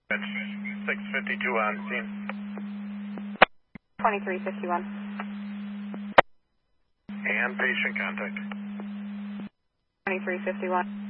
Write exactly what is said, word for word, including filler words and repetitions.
six fifty-two on scene. twenty-three fifty-one. And patient contact. twenty-three fifty-one.